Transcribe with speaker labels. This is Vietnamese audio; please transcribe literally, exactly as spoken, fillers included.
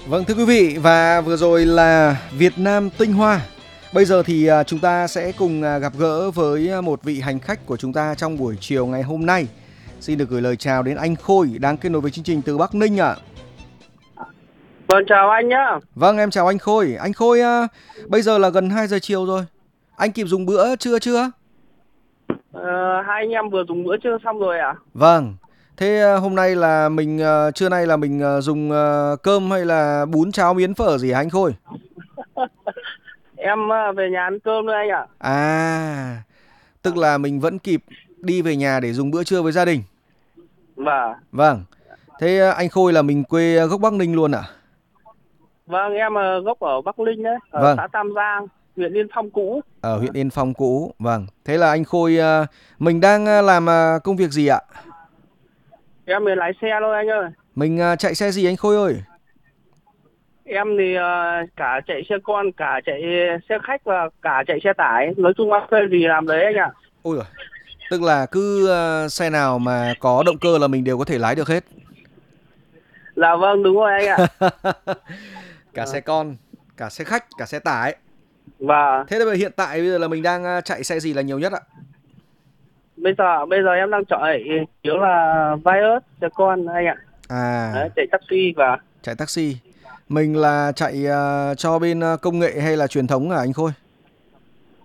Speaker 1: Vâng, thưa quý vị, và vừa rồi là Việt Nam tinh hoa. Bây giờ thì à, chúng ta sẽ cùng à, gặp gỡ với à, một vị hành khách của chúng ta trong buổi chiều ngày hôm nay. Xin được gửi lời chào đến anh Khôi đang kết nối với chương trình từ Bắc Ninh ạ.
Speaker 2: Vâng, chào anh nhá.
Speaker 1: Vâng, em chào anh Khôi. Anh Khôi, à, bây giờ là gần hai giờ chiều rồi. Anh kịp dùng bữa trưa chưa?
Speaker 2: Ờ, hai anh em vừa dùng bữa trưa xong rồi ạ.
Speaker 1: Vâng. Thế à, hôm nay là mình à, trưa nay là mình à, dùng à, cơm hay là bún cháo miến phở gì hả anh Khôi?
Speaker 2: Em ờ, về nhà ăn cơm nữa anh ạ.
Speaker 1: À, tức là mình vẫn kịp đi về nhà để dùng bữa trưa với gia đình.
Speaker 2: Vâng.
Speaker 1: Vâng. Thế à, anh Khôi là mình quê à, gốc Bắc Ninh luôn ạ?
Speaker 2: Vâng, em ờ, gốc ở Bắc Ninh đấy, ở
Speaker 1: Vâng,
Speaker 2: xã Tam Giang, huyện Yên Phong cũ.
Speaker 1: ở huyện Yên Phong cũ. Vâng. Thế là anh Khôi à, mình đang à, làm à, công việc gì ạ?
Speaker 2: Em mới lái xe thôi anh ơi.
Speaker 1: Mình à, chạy xe gì anh Khôi ơi?
Speaker 2: Em thì ờ, cả chạy xe con, cả chạy xe khách và cả chạy xe tải. Nói chung em thuê gì làm đấy anh ạ.
Speaker 1: Ôi giời, tức là cứ à, xe nào mà có động cơ là mình đều có thể lái được hết.
Speaker 2: Dạ vâng, đúng rồi anh ạ.
Speaker 1: Cả
Speaker 2: Ờ,
Speaker 1: xe con, cả xe khách, cả xe tải.
Speaker 2: Và
Speaker 1: Thế là hiện tại bây giờ là mình đang à, chạy xe gì là nhiều nhất ạ?
Speaker 2: bây giờ bây giờ em đang chạy kiểu là Vios xe con anh ạ.
Speaker 1: À,
Speaker 2: Đấy, chạy taxi và
Speaker 1: chạy taxi. Mình là chạy à, cho bên à, công nghệ hay là truyền thống hả anh Khôi?